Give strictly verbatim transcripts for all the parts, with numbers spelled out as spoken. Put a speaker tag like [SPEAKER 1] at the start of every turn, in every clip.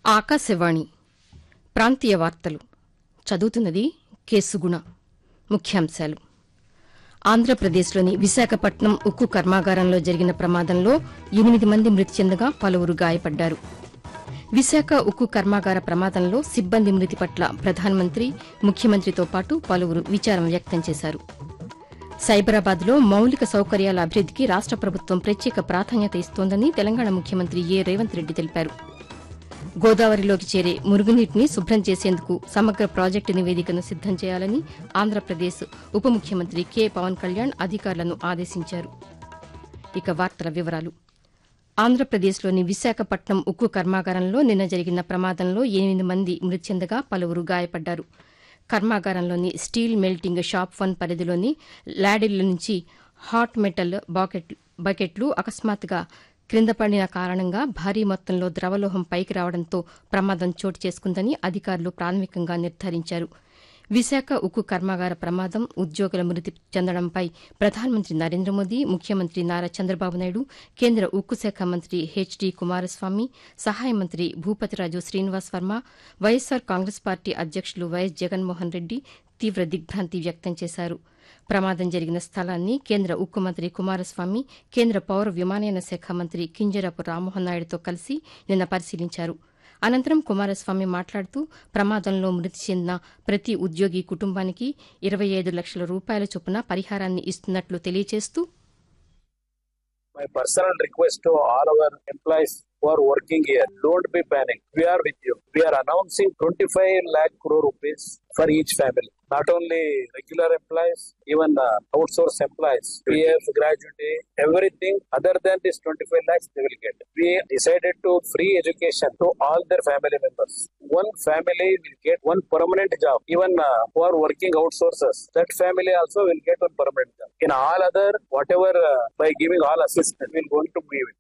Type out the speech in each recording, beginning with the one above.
[SPEAKER 1] ఆకాశవాణి ప్రాంతీయ వార్తలు చదువుతున్నది కేసుగుణ. ముఖ్యాంశాలు. ఆంధ్రప్రదేశ్లోని విశాఖపట్నం ఉక్కు కర్మాగారంలో జరిగిన ప్రమాదంలో ఎనిమిది మంది మృతి చెందగా పలువురు గాయపడ్డారు. విశాఖ ఉక్కు కర్మాగార ప్రమాదంలో సిబ్బంది మృతి పట్ల ప్రధానమంత్రి, ముఖ్యమంత్రితో పాటు పలువురు విచారం వ్యక్తం చేశారు. సైబరాబాద్లో మౌలిక సౌకర్యాల అభివృద్దికి రాష్ట ప్రభుత్వం ప్రత్యేక ప్రాధాన్యత ఇస్తోందని తెలంగాణ ముఖ్యమంత్రి ఏ రేవంత్ రెడ్డి తెలిపారు. గోదావరిలోకి చేరే మురుగునీటిని శుభ్రం చేసేందుకు సమగ్ర ప్రాజెక్టు నివేదికను సిద్దం చేయాలని ఆంధ్రప్రదేశ్ ఉప ముఖ్యమంత్రి కె పవన్ కళ్యాణ్ అధికారులను ఆదేశించారు. ఇక వార్తల వివరాలు. ఆంధ్రప్రదేశ్లోని విశాఖపట్నం ఉక్కు కర్మాగారంలో నిన్న జరిగిన ప్రమాదంలో ఎనిమిది మంది మృతి చెందగా పలువురు గాయపడ్డారు. కర్మాగారంలోని స్టీల్ మెల్టింగ్ షాప్ వన్ పరిధిలోని లాడిళ్ల నుంచి హాట్ మెటల్ బకెట్లు అకస్మాత్తుగా క్రింద పడిన కారణంగా భారీ మొత్తంలో ద్రవలోహం పైకి రావడంతో ప్రమాదం చోటు చేసుకుందని అధికారులు ప్రాథమికంగా నిర్ధారించారు. విశాఖ ఉక్కు కర్మాగార ప్రమాదం, ఉద్యోగుల మృతి చెందడంపై ప్రధానమంత్రి నరేంద్ర మోదీ, ముఖ్యమంత్రి నారా చంద్రబాబు నాయుడు, కేంద్ర ఉక్కు శాఖ మంత్రి హెచ్డి కుమారస్వామి, సహాయ మంత్రి భూపతిరాజు శ్రీనివాస్ వర్మ, వైఎస్సార్ కాంగ్రెస్ పార్టీ అధ్యకులు వైఎస్ జగన్మోహన్ రెడ్డి తీవ్ర దిగ్భ్రాంతి వ్యక్తం చేశారు. ప్రమాదం జరిగిన స్థలాన్ని కేంద్ర ఉక్కు మంత్రి కుమారస్వామి, కేంద్ర పౌర విమానయాన శాఖ మంత్రి కింజరాపు రామ్మోహన్ నాయుడుతో కలిసి నిన్న పరిశీలించారు. అనంతరం కుమారస్వామి మాట్లాడుతూ ప్రమాదంలో మృతి చెందిన ప్రతి ఉద్యోగి కుటుంబానికి ఇరవై ఐదు లక్షల రూపాయల చొప్పున పరిహారాన్ని ఇస్తున్నట్లు తెలియజేస్తూ,
[SPEAKER 2] My personal request to all our employees who are working here, don't be panic. We are with you. We are announcing twenty-five lakh crore rupees for each family. Not only regular employees, even uh, outsourced employees, P F, gratuity, everything other than this twenty-five lakhs they will get. We decided to free education to all their family members. One family will get one permanent job. Even uh, who are working outsources, that family also will get one permanent job. In all other, whatever uh, by giving all assistance, we will going to give it.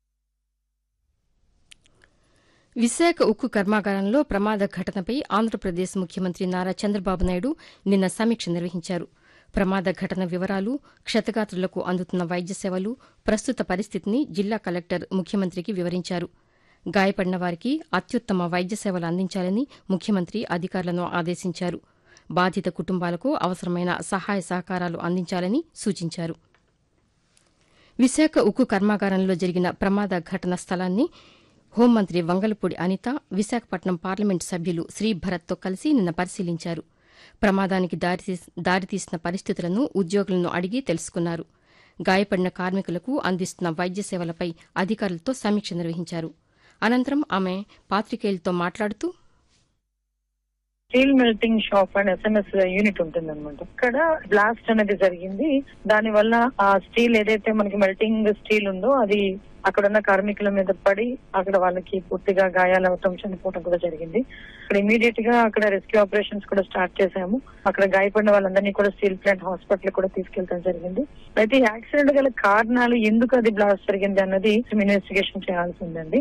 [SPEAKER 1] Visakha ఉక్కు కర్మాగారంలో ప్రమాద ఘటనపై ఆంధ్రప్రదేశ్ ముఖ్యమంత్రి నారా చంద్రబాబు నాయుడు నిన్న సమీక్ష నిర్వహించారు. ప్రమాద ఘటన వివరాలు, క్షతగాత్రులకు అందుతున్న వైద్య సేవలు, ప్రస్తుత పరిస్థితిని జిల్లా కలెక్టర్ ముఖ్యమంత్రికి వివరించారు. గాయపడిన వారికి అత్యుత్తమ వైద్య సేవలు అందించాలని ముఖ్యమంత్రి అధికారులను ఆదేశించారు. బాధిత కుటుంబాలకు అవసరమైన సహాయ సహకారాలు అందించాలని సూచించారు. విశాఖ ఉక్కు కర్మాగారంలో జరిగిన ప్రమాద ఘటన స్థలాన్ని హోంమంత్రి వంగలపూడి అనిత, విశాఖపట్నం పార్లమెంటు సభ్యులు శ్రీభరత్తో కలిసి నిన్న పరిశీలించారు. ప్రమాదానికి దారితీసిన పరిస్థితులను ఉద్యోగులను అడిగి తెలుసుకున్నారు. గాయపడిన కార్మికులకు అందిస్తున్న వైద్య సేవలపై అధికారులతో సమీక్ష నిర్వహించారు. అనంతరం ఆమె పాతికేయులతో మాట్లాడుతూ,
[SPEAKER 3] steel melting shop and SMS unit ఉంటుంది అనమాట. ఇక్కడ బ్లాస్ట్ అనేది జరిగింది. దాని వల్ల ఆ స్టీల్ ఏదైతే మనకి మెల్టింగ్ స్టీల్ ఉందో అది అక్కడ ఉన్న కార్మికుల మీద పడి అక్కడ వాళ్ళకి పూర్తిగా గాయాలవటం, చనిపోవడం కూడా జరిగింది. అక్కడ ఇమీడియట్ గా అక్కడ రెస్క్యూ ఆపరేషన్స్ కూడా స్టార్ట్ చేశాము. అక్కడ గాయపడిన వాళ్ళందరినీ కూడా స్టీల్ ప్లాంట్ హాస్పిటల్ కూడా తీసుకెళ్తాం జరిగింది. అయితే యాక్సిడెంట్ గల కారణాలు, ఎందుకు అది బ్లాస్ట్ జరిగింది అన్నది ఇన్వెస్టిగేషన్ చేయాల్సి ఉందండి.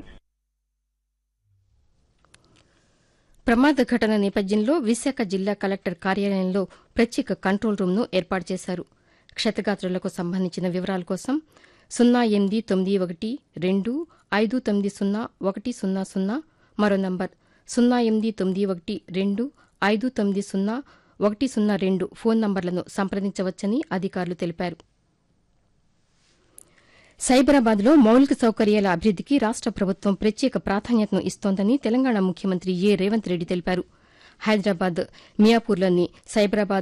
[SPEAKER 1] ప్రమాద ఘటన నేపథ్యంలో విశాఖ జిల్లా కలెక్టర్ కార్యాలయంలో ప్రత్యేక కంట్రోల్ రూమ్ను ఏర్పాటు చేశారు. క్షతగాత్రులకు సంబంధించిన వివరాల కోసం సున్నా ఎనిమిది తొమ్మిది ఒకటి రెండు ఐదు తొమ్మిది సున్నా ఒకటి సున్నా సున్నా, మరో నంబర్ సున్నా ఎనిమిది తొమ్మిది ఒకటి రెండు ఐదు తొమ్మిది సున్నా ఒకటి సున్నా రెండు ఫోన్ నంబర్లను సంప్రదించవచ్చని అధికారులు తెలిపారు. సైబరాబాద్లో మౌలిక సౌకర్యాల అభివృద్దికి రాష్ట ప్రభుత్వం ప్రత్యేక ప్రాధాన్యతను ఇస్తోందని తెలంగాణ ముఖ్యమంత్రి ఏ రేవంత్ రెడ్డి తెలిపారు. హైదరాబాద్ మియాపూర్లోని సైబరాబాద్